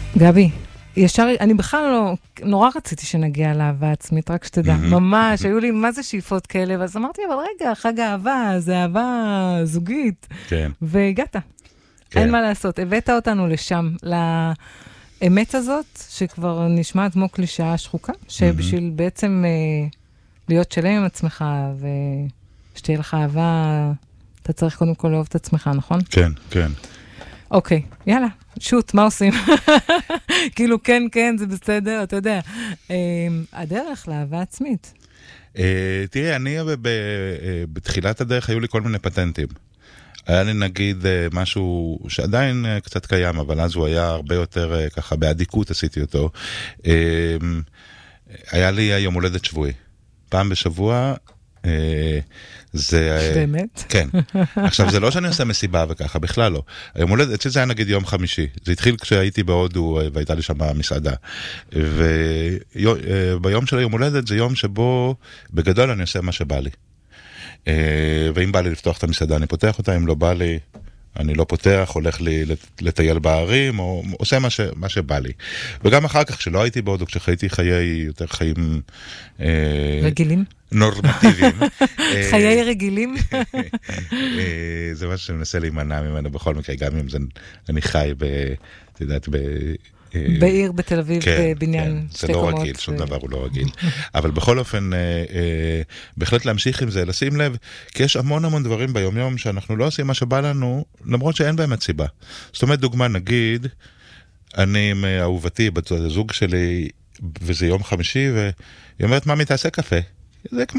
גבי, ישר, אני בכלל לא, נורא רציתי שנגיע לאהבה עצמית, רק שתדע, ממש, היו לי מה זה שאיפות כאלה, ואז אמרתי, אבל רגע, חג האהבה, זה אהבה זוגית. כן. והגעת. אין מה לעשות, הבאת אותנו לשם, לאמת הזאת, שכבר נשמעת כמו קלישאה שחוקה, שבשביל בעצם להיות שלם עם עצמך, ושתהיה לך אהבה, אתה צריך קודם כל לאהוב את עצמך, נכון? כן, כן. אוקיי, יאללה, שוט, מה עושים? כאילו, כן, כן, זה בסדר, אתה יודע. הדרך לאהבה עצמית. תראי, אני בתחילת הדרך היו לי כל מיני פטנטים. היה לי נגיד משהו שעדיין קצת קיים, אבל אז הוא היה הרבה יותר ככה, באדיקות עשיתי אותו. היה לי יום הולדת שבועי. פעם בשבוע, זה... באמת? כן. עכשיו, זה לא שאני עושה מסיבה וככה, בכלל לא. היום הולדת, שזה היה נגיד יום חמישי. זה התחיל כשהייתי בהודו והייתה לי שם מסעדה. וביום של היום הולדת זה יום שבו בגדול אני עושה מה שבא לי. ואם בא לי לפתוח את המסעדה, אני פותח אותה, אם לא בא לי, אני לא פותח, הולך לי לטייל בערים, או עושה מה שבא לי. וגם אחר כך, כשלא הייתי בהודו, כשחייתי חיי יותר חיים... רגילים? נורמטיביים. חיי רגילים? זה משהו שאני מנסה להימנע ממנו בכל מקרה, גם אם אני חי את יודעת, בעיר בתל אביב, בבניין שתי קומות. זה לא רגיל, שום דבר הוא לא רגיל. אבל בכל אופן, בהחלט להמשיך עם זה, לשים לב, כי יש המון המון דברים ביומיום שאנחנו לא עושים מה שבא לנו, למרות שאין באמת סיבה. זאת אומרת, דוגמה, נגיד, אני עם אהובתי, בת הזוג שלי, וזה יום חמישי, והיא אומרת, ממי, תעשה קפה. זה כמו